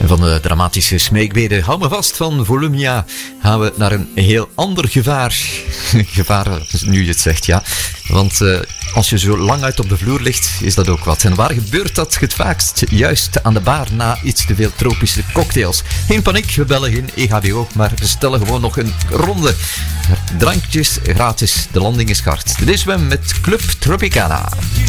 En van de dramatische smeekbeden hou me vast van Volumnia gaan we naar een heel ander gevaar. Gevaar, nu je het zegt, ja. Want als je zo lang uit op de vloer ligt, is dat ook wat. En waar gebeurt dat het vaakst? Juist aan de bar na iets te veel tropische cocktails. Geen paniek, we bellen geen EHBO, maar we stellen gewoon nog een ronde. Drankjes gratis, de landing is hard. Dit is Wem met Club Tropicana.